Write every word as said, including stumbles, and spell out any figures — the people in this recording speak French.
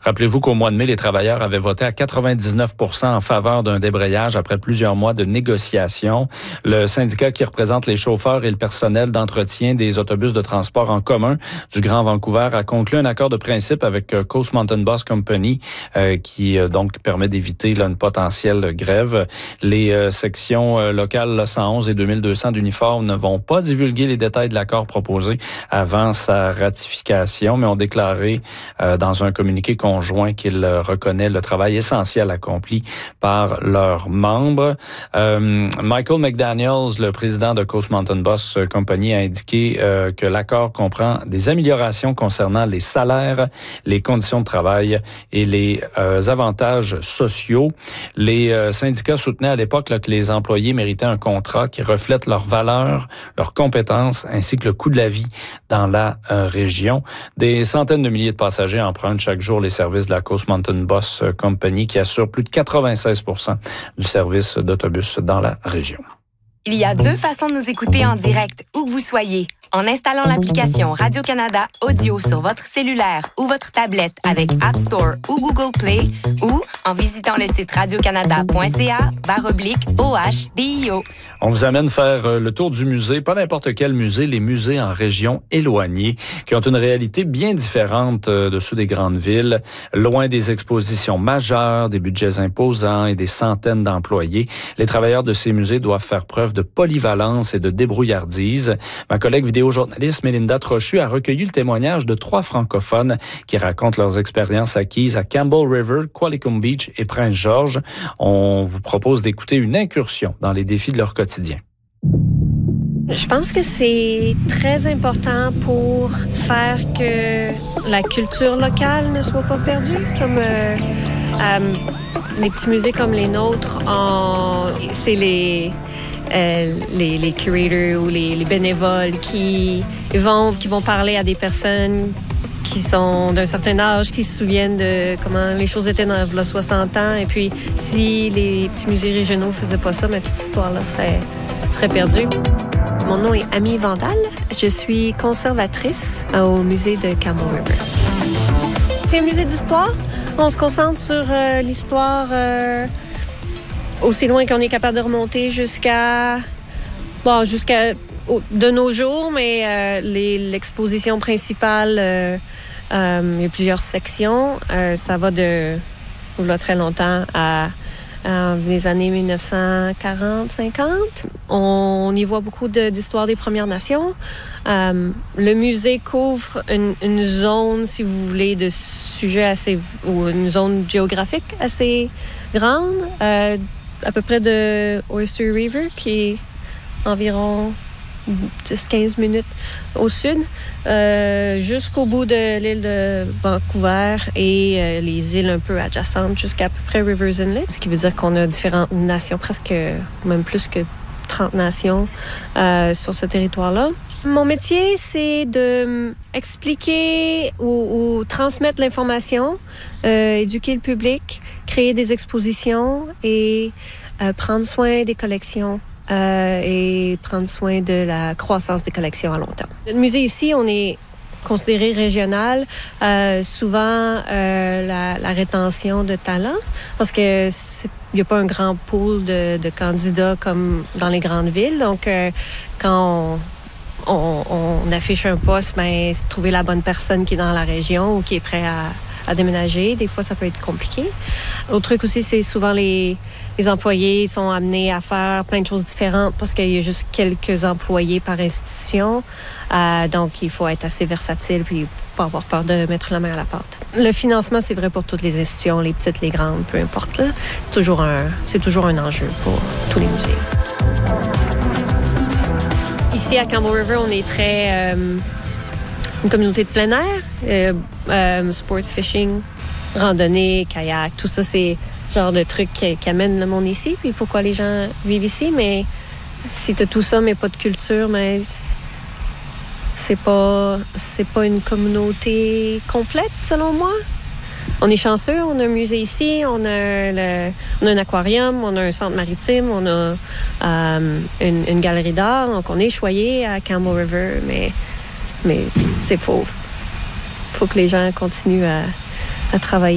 Rappelez-vous qu'au mois de mai, les travailleurs avaient voté à quatre-vingt-dix-neuf pour cent en faveur d'un débrayage après plusieurs mois de négociations. Le syndicat qui représente les chauffeurs et le personnel d'entretien des autobus de transport en commun du Grand Vancouver a conclu un accord de principe avec Coast Mountain Bus Company euh, qui euh, donc permet d'éviter là, une potentielle grève. Les euh, sections euh, locales là, cent onze et deux mille deux cents d'uniformes ne vont pas divulguer les détails de l'accord proposé avant sa ratification, mais ont déclaré euh, dans un communiqué conjoint qu'ils reconnaissent le travail essentiel accompli par leurs membres. Euh, Michael McDaniels, le président de Coast Mountain Bus Company, a indiqué euh, que l'accord comprend des améliorations concernant les salaires, les conditions de travail et les euh, avantages sociaux. Les euh, syndicats soutenaient à l'époque là, que les employés méritaient un contrat qui reflète leurs valeurs, leurs compétences ainsi que le coût de la vie dans la euh, région. Des centaines de milliers de passagers empruntent chaque jour les services de la Coast Mountain Bus Company qui assure plus de quatre-vingt-seize pour cent du service d'autobus dans la région. Il y a deux façons de nous écouter en direct, où que vous soyez. En installant l'application Radio-Canada Audio sur votre cellulaire ou votre tablette avec App Store ou Google Play, ou en visitant le site radiocanada.ca barre oblique O H D I O. On vous amène faire le tour du musée, pas n'importe quel musée, les musées en région éloignée, qui ont une réalité bien différente de ceux des grandes villes, loin des expositions majeures, des budgets imposants et des centaines d'employés. Les travailleurs de ces musées doivent faire preuve de polyvalence et de débrouillardise. Ma collègue vidéojournaliste Mélinda Trochu a recueilli le témoignage de trois francophones qui racontent leurs expériences acquises à Campbell River, Qualicum Beach et Prince-Georges. On vous propose d'écouter une incursion dans les défis de leur quotidien. Je pense que c'est très important pour faire que la culture locale ne soit pas perdue. Comme euh, euh, les petits musées comme les nôtres, on, c'est les... Euh, les, les curators ou les, les bénévoles qui vont, qui vont parler à des personnes qui sont d'un certain âge, qui se souviennent de comment les choses étaient dans les soixante ans. Et puis, si les petits musées régionaux ne faisaient pas ça, ma petite histoire-là serait, serait perdue. Mon nom est Amy Vandal. Je suis conservatrice au musée de Campbell River. C'est un musée d'histoire. On se concentre sur euh, l'histoire... Euh, aussi loin qu'on est capable de remonter jusqu'à bon jusqu'à de nos jours, mais euh, les, l'exposition principale, euh, euh, il y a plusieurs sections. Euh, ça va de là très longtemps à, à les années dix-neuf cent quarante cinquante. On y voit beaucoup de, d'histoire des Premières Nations. Euh, le musée couvre une, une zone, si vous voulez, de sujets assez ou une zone géographique assez grande. Euh, à peu près de Oyster River, qui est environ dix à quinze minutes au sud, euh, jusqu'au bout de l'île de Vancouver et euh, les îles un peu adjacentes jusqu'à à peu près Rivers Inlet, ce qui veut dire qu'on a différentes nations, presque même plus que trente nations euh, sur ce territoire-là. Mon métier, c'est de expliquer ou, ou transmettre l'information, euh, éduquer le public, créer des expositions et euh, prendre soin des collections euh, et prendre soin de la croissance des collections à long terme. Le musée ici, on est considéré régional. Euh, souvent, euh, la, la rétention de talent, parce que c'est il n'y a pas un grand pool de, de candidats comme dans les grandes villes. Donc, euh, quand on, on, on affiche un poste, ben, c'est trouver la bonne personne qui est dans la région ou qui est prêt à, à déménager. Des fois, ça peut être compliqué. L'autre truc aussi, c'est souvent les, les employés sont amenés à faire plein de choses différentes parce qu'il y a juste quelques employés par institution. Euh, donc, il faut être assez versatile puis pas avoir peur de mettre la main à la pâte. Le financement, c'est vrai pour toutes les institutions, les petites, les grandes, peu importe. Là. C'est toujours un, c'est toujours un enjeu pour tous les musées. Ici, à Campbell River, on est très... Euh, une communauté de plein air, euh, euh, sport fishing, randonnée, kayak, tout ça, c'est le genre de trucs qui, qui amènent le monde ici, puis pourquoi les gens vivent ici. Mais si tu as tout ça, mais pas de culture, mais c'est pas, c'est pas une communauté complète, selon moi. On est chanceux, on a un musée ici, on a, le, on a un aquarium, on a un centre maritime, on a euh, une, une galerie d'art, donc on est choyé à Campbell River, mais, mais c'est faux. Il faut que les gens continuent à, à travailler.